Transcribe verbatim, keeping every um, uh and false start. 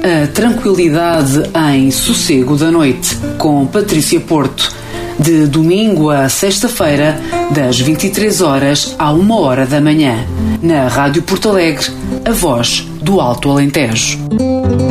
a tranquilidade em Sossego da Noite, com Patrícia Porto, de domingo a sexta-feira, das vinte e três horas à uma hora da manhã, na Rádio Porto Alegre, a voz do Alto Alentejo.